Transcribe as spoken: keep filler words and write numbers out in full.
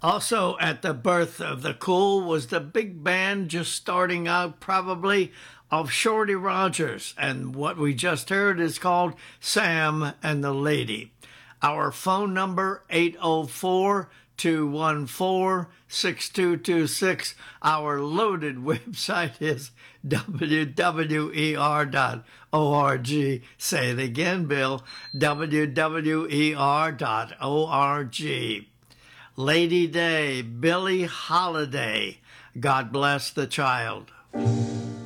Also, at the birth of the cool was the big band just starting out, probably, of Shorty Rogers. And what we just heard is called Sam and the Lady. Our phone number, eight oh four, two one four, six two two six. Our loaded website is w w e r dot org. Say it again, Bill, w w e r dot org. Lady Day, Billie Holiday, God bless the child.